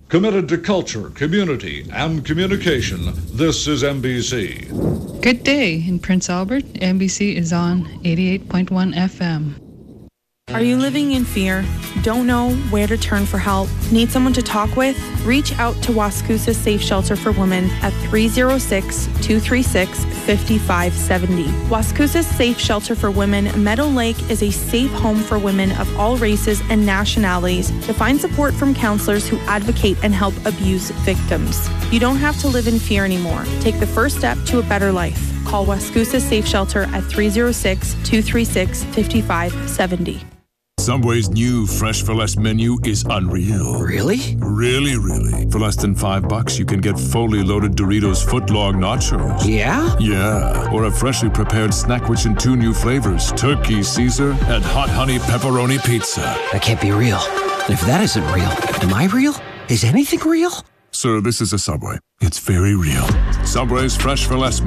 Committed to culture, community, and communication, this is NBC. Good day in Prince Albert. NBC is on 88.1 FM. Are you living in fear? Don't know where to turn for help? Need someone to talk with? Reach out to Wascusa Safe Shelter for Women at 306-236-5570. Wascusa Safe Shelter for Women, Meadow Lake is a safe home for women of all races and nationalities to find support from counselors who advocate and help abuse victims. You don't have to live in fear anymore. Take the first step to a better life. Call Wascusa Safe Shelter at 306-236-5570. Subway's new Fresh for Less menu is unreal. Really? Really, really. For less than $5, you can get fully loaded Doritos footlong nachos. Yeah? Yeah. Or a freshly prepared snack rich in 2 new flavors, Turkey Caesar and Hot Honey Pepperoni Pizza. That can't be real. And if that isn't real, am I real? Is anything real? Sir, this is a Subway. It's very real. Subway's Fresh for Less